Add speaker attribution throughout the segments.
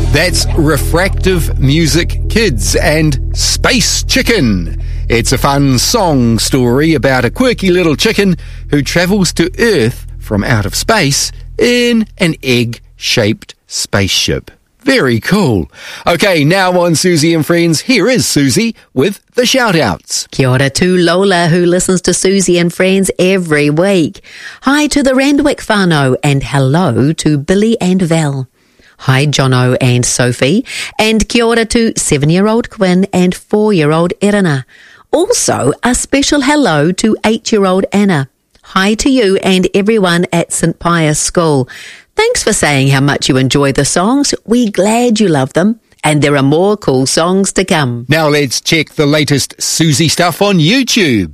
Speaker 1: That's Refractive Music Kids and Space Chicken. It's a fun song story about a quirky little chicken who travels to Earth from out of space in an egg-shaped spaceship. Very cool. Okay, now on Susie and Friends, here is Susie with the shout-outs.
Speaker 2: Kia ora to Lola, who listens to Susie and Friends every week. Hi to the Randwick whānau, and hello to Billy and Val. Hi, Jono and Sophie, and kia ora to 7-year-old Quinn and 4-year-old Irina. Also, a special hello to 8-year-old Anna. Hi to you and everyone at St. Pius School. Thanks for saying how much you enjoy the songs. We're glad you love them, and there are more cool songs to come.
Speaker 1: Now let's check the latest Susie stuff on YouTube.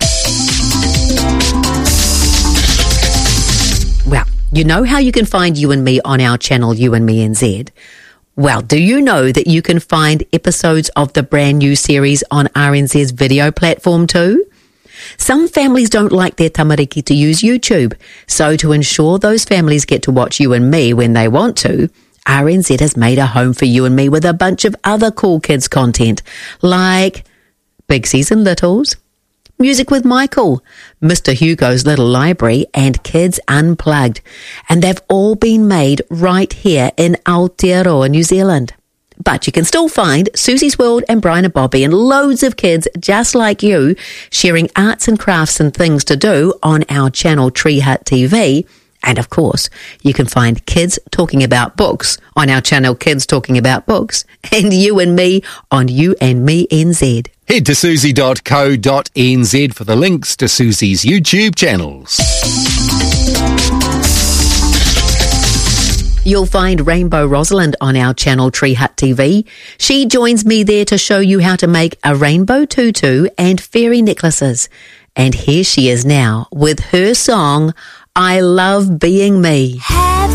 Speaker 2: Well, you know how you can find You and Me on our channel, You and Me NZ? Well, do you know that you can find episodes of the brand new series on RNZ's video platform too? Some families don't like their tamariki to use YouTube, so to ensure those families get to watch You and Me when they want to, RNZ has made a home for You and Me with a bunch of other cool kids content, like Bigsies and Littles, Music with Michael, Mr. Hugo's Little Library, and Kids Unplugged. And they've all been made right here in Aotearoa, New Zealand. But you can still find Susie's World and Brian and Bobby and loads of kids just like you sharing arts and crafts and things to do on our channel Tree Hut TV. And of course, you can find Kids Talking About Books on our channel Kids Talking About Books, and You and Me on You and Me NZ.
Speaker 1: Head to susie.co.nz for the links to Susie's YouTube channels.
Speaker 2: You'll find Rainbow Rosalind on our channel Tree Hut TV. She joins me there to show you how to make a rainbow tutu and fairy necklaces. And here she is now with her song, I Love Being Me.